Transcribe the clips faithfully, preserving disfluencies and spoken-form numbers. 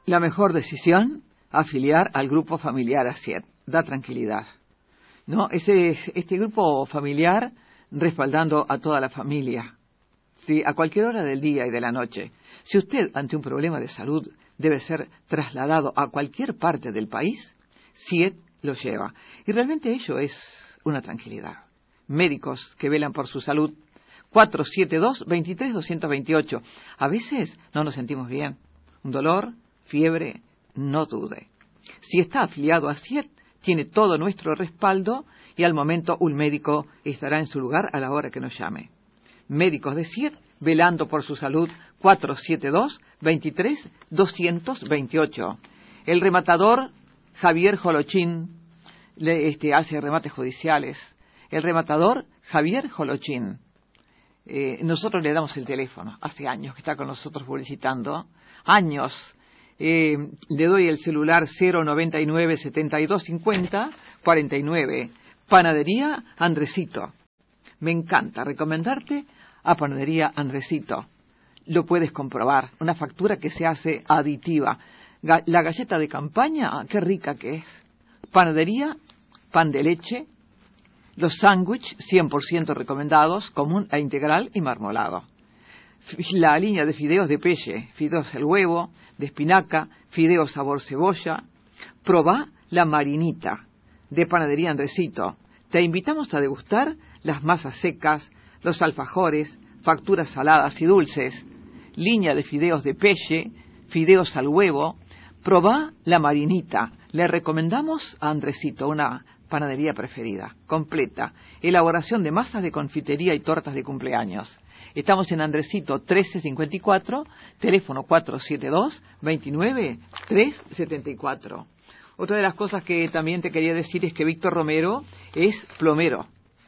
La mejor decisión, afiliar al grupo familiar ASIET. Da tranquilidad. ¿No? Ese, este grupo familiar respaldando a toda la familia. Sí, a cualquier hora del día y de la noche. Si usted, ante un problema de salud, debe ser trasladado a cualquier parte del país, SIET lo lleva. Y realmente ello es una tranquilidad. Médicos que velan por su salud. cuatro siete dos, dos tres, dos dos ocho. A veces no nos sentimos bien. Un dolor, fiebre, no dude. Si está afiliado a SIET, tiene todo nuestro respaldo y al momento un médico estará en su lugar a la hora que nos llame. Médicos de SIET, velando por su salud, cuatro siete dos, dos tres, dos dos ocho. El rematador Javier Jolochín le, este, hace remates judiciales. El rematador Javier Jolochín. Eh, nosotros le damos el teléfono. Hace años que está con nosotros publicitando. Años. Eh, le doy el celular cero noventa y nueve, setenta y dos, cincuenta, cuarenta y nueve. Panadería Andresito. Me encanta recomendarte a Panadería Andresito. Lo puedes comprobar. Una factura que se hace aditiva. Ga- la galleta de campaña, ah, qué rica que es. Panadería, pan de leche. Los sándwiches cien por ciento recomendados, común e integral y marmolado. La línea de fideos de pelle, fideos al huevo, de espinaca, fideos sabor cebolla. Probá la marinita de Panadería Andresito. Te invitamos a degustar las masas secas, los alfajores, facturas saladas y dulces. Línea de fideos de pelle, fideos al huevo. Probá la marinita. Le recomendamos a Andresito, una panadería preferida, completa. Elaboración de masas de confitería y tortas de cumpleaños. Estamos en Andresito trece cincuenta y cuatro, teléfono cuatro siete dos, veintinueve, trescientos setenta y cuatro. Otra de las cosas que también te quería decir es que Víctor Romero es plomero.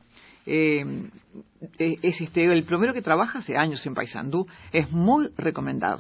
Eh, es este el plomero que trabaja hace años en Paysandú. Es muy recomendado.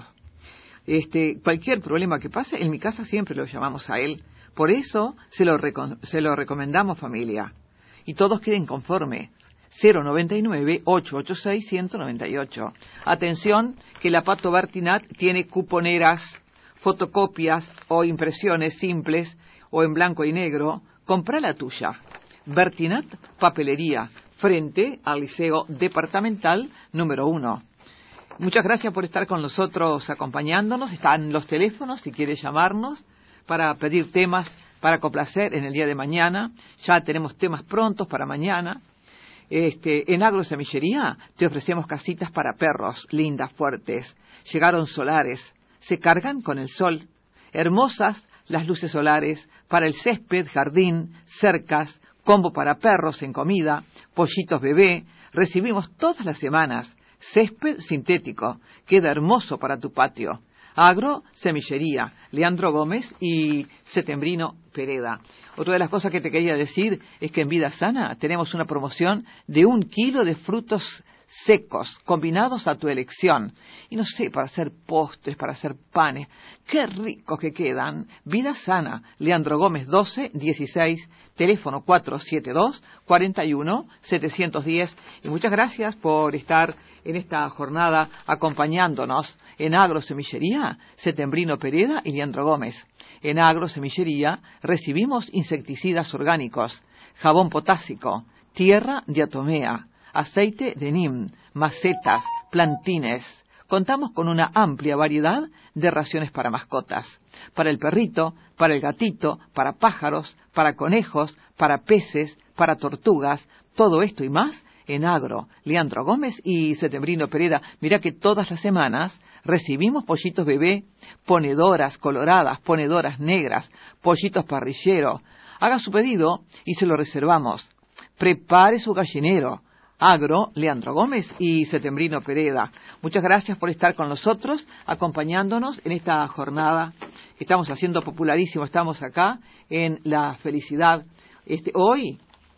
Este, cualquier problema que pase, en mi casa siempre lo llamamos a él. Por eso se lo, reco- se lo recomendamos, familia. Y todos queden conformes. cero noventa y nueve, ochocientos ochenta y seis, ciento noventa y ocho. Atención, que la Pato Bertinat tiene cuponeras, fotocopias o impresiones simples o en blanco y negro. Comprá la tuya. Bertinat Papelería, frente al Liceo Departamental número uno. Muchas gracias por estar con nosotros acompañándonos. Están los teléfonos si quieres llamarnos para pedir temas para complacer en el día de mañana. Ya tenemos temas prontos para mañana. Este, en Agrosemillería te ofrecemos casitas para perros, lindas, fuertes. Llegaron solares, se cargan con el sol. Hermosas las luces solares para el césped, jardín, cercas, combo para perros en comida, pollitos bebé. Recibimos todas las semanas césped sintético, queda hermoso para tu patio. Agrosemillería, Leandro Gómez y Setembrino Pereda. Otra de las cosas que te quería decir es que en Vida Sana tenemos una promoción de un kilo de frutos secos, combinados a tu elección. Y no sé, para hacer postres, para hacer panes. ¡Qué ricos que quedan! Vida Sana, Leandro Gómez doce dieciséis, teléfono cuatro siete dos, cuatro uno, siete uno cero. Y muchas gracias por estar en esta jornada acompañándonos en Agrosemillería, Setembrino Pereda y Leandro Gómez. En Agrosemillería recibimos insecticidas orgánicos, jabón potásico, tierra diatomea, aceite de neem, macetas, plantines. Contamos con una amplia variedad de raciones para mascotas. Para el perrito, para el gatito, para pájaros, para conejos, para peces, para tortugas. Todo esto y más en Agro, Leandro Gómez y Setembrino Pereda. Mirá que todas las semanas recibimos pollitos bebé, ponedoras coloradas, ponedoras negras, pollitos parrilleros. Haga su pedido y se lo reservamos. Prepare su gallinero. Agro, Leandro Gómez y Setembrino Pereda. Muchas gracias por estar con nosotros, acompañándonos en esta jornada. Estamos haciendo popularísimo, estamos acá en la felicidad. Este, hoy,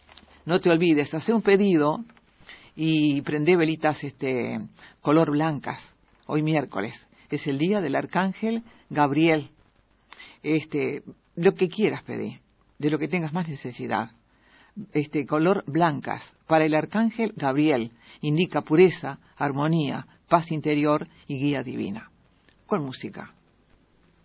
no te olvides, hace un pedido y prende velitas este, color blancas. Hoy miércoles es el día del Arcángel Gabriel. Este, lo que quieras pedir, de lo que tengas más necesidad. Este color blancas para el Arcángel Gabriel, indica pureza, armonía, paz interior y guía divina. Con música.